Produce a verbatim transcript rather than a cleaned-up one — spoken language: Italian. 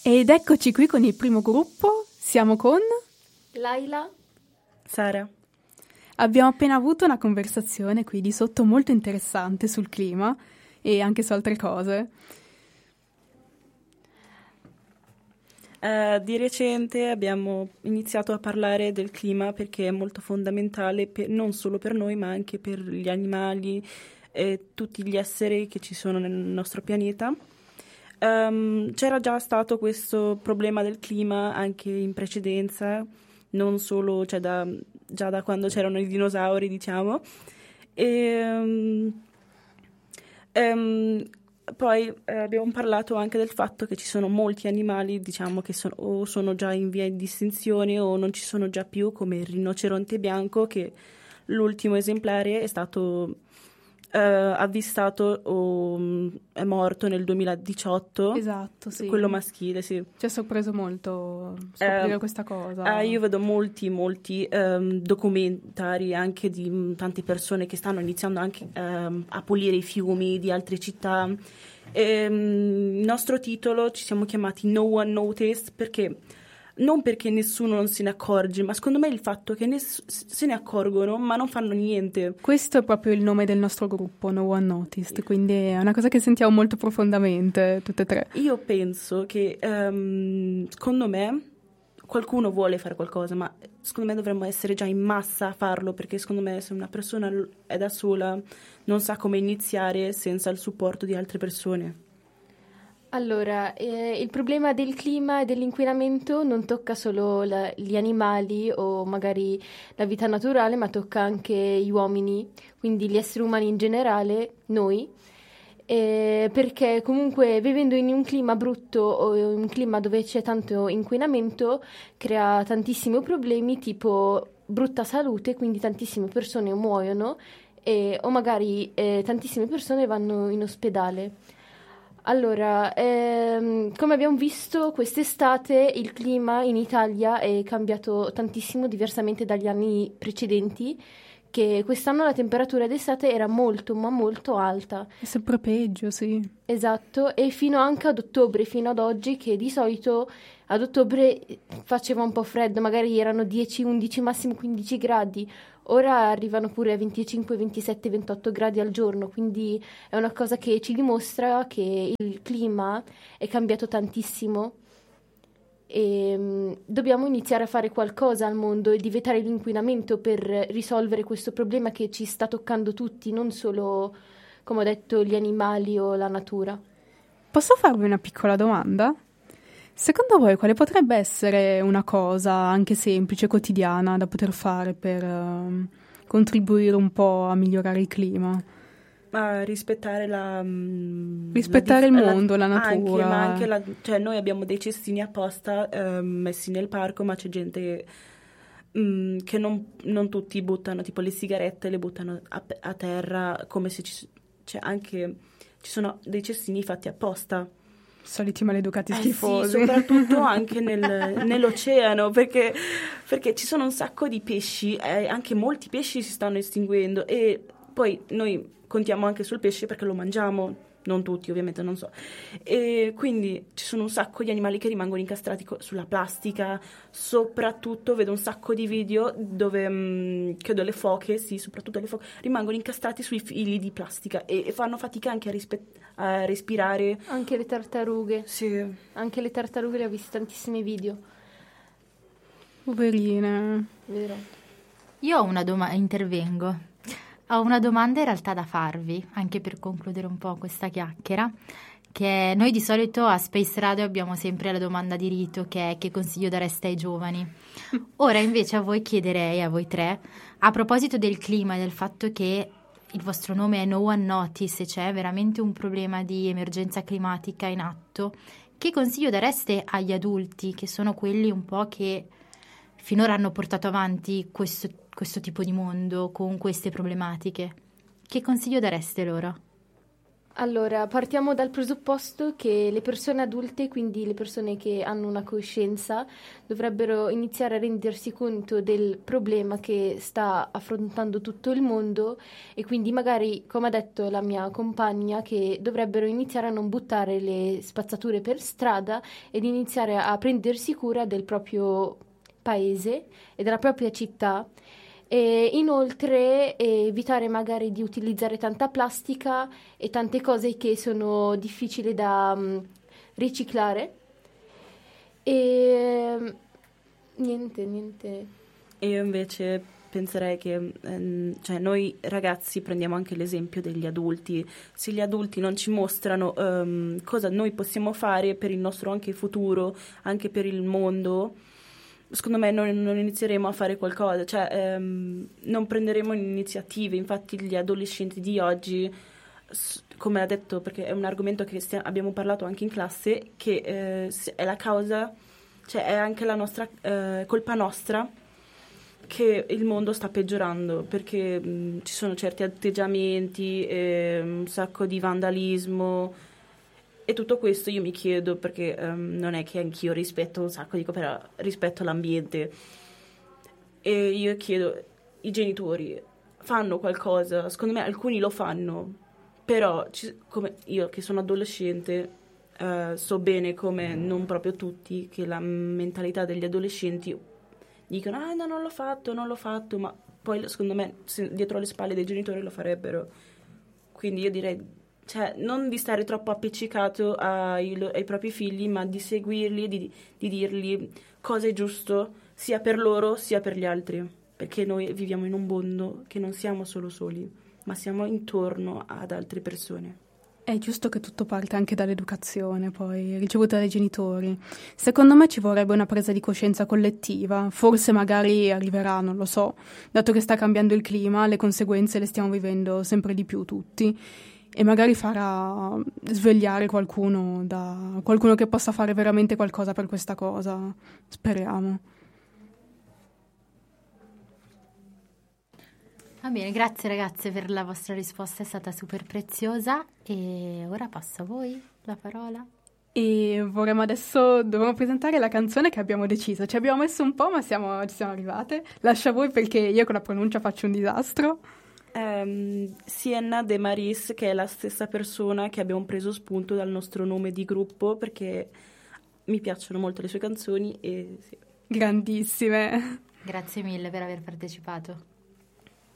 Ed eccoci qui con il primo gruppo, siamo con Laila, Sara. Abbiamo appena avuto una conversazione qui di sotto molto interessante sul clima e anche su altre cose. Uh, di recente abbiamo iniziato a parlare del clima perché è molto fondamentale per, non solo per noi ma anche per gli animali e tutti gli esseri che ci sono nel nostro pianeta. Um, c'era già stato questo problema del clima anche in precedenza, non solo cioè da, già da quando c'erano i dinosauri, diciamo. E, um, um, poi eh, abbiamo parlato anche del fatto che ci sono molti animali, diciamo, che sono, o sono già in via di estinzione o non ci sono già più, come il rinoceronte bianco, che l'ultimo esemplare è stato eh, avvistato o mh, è morto nel duemiladiciotto. Esatto, sì. Quello maschile, sì. Ci ha sorpreso molto scoprire Eh, questa cosa. Eh, io vedo molti, molti um, documentari anche di um, tante persone che stanno iniziando anche um, a pulire i fiumi di altre città. E, um, il nostro titolo ci siamo chiamati No One Noticed perché non perché nessuno non se ne accorge, ma secondo me il fatto che ness- se ne accorgono ma non fanno niente. Questo è proprio il nome del nostro gruppo, No One Noticed, quindi è una cosa che sentiamo molto profondamente tutte e tre. Io penso che um, secondo me qualcuno vuole fare qualcosa, ma secondo me dovremmo essere già in massa a farlo, perché secondo me se una persona è da sola non sa come iniziare senza il supporto di altre persone. Allora, eh, il problema del clima e dell'inquinamento non tocca solo la, gli animali o magari la vita naturale, ma tocca anche gli uomini, quindi gli esseri umani in generale, noi. Eh, perché comunque vivendo in un clima brutto o in un clima dove c'è tanto inquinamento crea tantissimi problemi tipo brutta salute, quindi tantissime persone muoiono e, o magari eh, tantissime persone vanno in ospedale. Allora, ehm, come abbiamo visto quest'estate il clima in Italia è cambiato tantissimo, diversamente dagli anni precedenti, che quest'anno la temperatura d'estate era molto ma molto alta. È sempre peggio, sì. Esatto, e fino anche ad ottobre, fino ad oggi, che di solito ad ottobre faceva un po' freddo, magari erano dieci, undici, massimo quindici gradi. Ora arrivano pure a venticinque, ventisette, ventotto gradi al giorno, quindi è una cosa che ci dimostra che il clima è cambiato tantissimo. E um, dobbiamo iniziare a fare qualcosa al mondo e di vietare l'inquinamento per risolvere questo problema che ci sta toccando tutti, non solo, come ho detto, gli animali o la natura. Posso farvi una piccola domanda? Secondo voi quale potrebbe essere una cosa anche semplice, quotidiana, da poter fare per uh, contribuire un po' a migliorare il clima? A rispettare la rispettare la, il mondo, la, la natura. Anche, ma anche la, cioè noi abbiamo dei cestini apposta eh, messi nel parco, ma c'è gente che, mh, che non, non tutti buttano, tipo le sigarette le buttano a, a terra, come se ci, cioè anche ci sono dei cestini fatti apposta. Soliti maleducati eh schifosi. Sì, soprattutto anche nel, nell'oceano, perché, perché ci sono un sacco di pesci, eh, anche molti pesci si stanno estinguendo e poi noi contiamo anche sul pesce perché lo mangiamo, non tutti ovviamente, non so, e quindi ci sono un sacco di animali che rimangono incastrati co- sulla plastica, soprattutto vedo un sacco di video dove mh, credo le foche, sì, soprattutto le foche rimangono incastrati sui fili di plastica e, e fanno fatica anche a, rispe- a respirare. Anche le tartarughe, sì, anche le tartarughe le ho viste tantissimi video. Poverine. Vero. Io ho una domanda, intervengo. Ho una domanda in realtà da farvi, anche per concludere un po' questa chiacchiera, che noi di solito a Space Radio abbiamo sempre la domanda di rito, che è: che consiglio dareste ai giovani? Ora invece a voi chiederei, a voi tre, a proposito del clima e del fatto che il vostro nome è No One Notice e c'è veramente un problema di emergenza climatica in atto, che consiglio dareste agli adulti, che sono quelli un po' che finora hanno portato avanti questo, questo tipo di mondo con queste problematiche? Che consiglio dareste loro? Allora, partiamo dal presupposto che le persone adulte, quindi le persone che hanno una coscienza, dovrebbero iniziare a rendersi conto del problema che sta affrontando tutto il mondo e quindi magari, come ha detto la mia compagna, che dovrebbero iniziare a non buttare le spazzature per strada ed iniziare a prendersi cura del proprio paese e della propria città. E inoltre eh, evitare magari di utilizzare tanta plastica e tante cose che sono difficili da um, riciclare. E niente, niente. Io invece penserei che ehm, cioè noi ragazzi prendiamo anche l'esempio degli adulti. Se gli adulti non ci mostrano ehm, cosa noi possiamo fare per il nostro anche futuro, anche per il mondo, secondo me non, non inizieremo a fare qualcosa, cioè ehm, non prenderemo iniziative. Infatti gli adolescenti di oggi, s- come ha detto, perché è un argomento che stia- abbiamo parlato anche in classe, che eh, se- è la causa, cioè è anche la nostra eh, colpa nostra che il mondo sta peggiorando, perché mh, ci sono certi atteggiamenti, eh, un sacco di vandalismo. E tutto questo io mi chiedo, perché um, non è che anch'io rispetto un sacco, dico, però rispetto l'ambiente. E io chiedo, i genitori fanno qualcosa? Secondo me alcuni lo fanno, però ci- come io che sono adolescente eh, so bene come non proprio tutti, che la mentalità degli adolescenti dicono, ah no, non l'ho fatto, non l'ho fatto, ma poi secondo me se- dietro le spalle dei genitori lo farebbero. Quindi io direi, cioè, non di stare troppo appiccicato ai, lo- ai propri figli, ma di seguirli, di, di dirgli cosa è giusto, sia per loro sia per gli altri. Perché noi viviamo in un mondo che non siamo solo soli, ma siamo intorno ad altre persone. È giusto che tutto parte anche dall'educazione, poi, ricevuta dai genitori. Secondo me ci vorrebbe una presa di coscienza collettiva, forse magari arriverà, non lo so, dato che sta cambiando il clima, le conseguenze le stiamo vivendo sempre di più tutti, e magari farà svegliare qualcuno, da, qualcuno che possa fare veramente qualcosa per questa cosa, speriamo. Va bene, grazie ragazze per la vostra risposta, è stata super preziosa e ora passo a voi la parola. E vorremmo adesso, dovremmo presentare la canzone che abbiamo deciso. Ci abbiamo messo un po', ma siamo, ci siamo arrivate. Lascio a voi perché io con la pronuncia faccio un disastro. Um, Sienna De Maris, che è la stessa persona che abbiamo preso spunto dal nostro nome di gruppo, perché mi piacciono molto le sue canzoni e sì. Grandissime. Grazie mille per aver partecipato.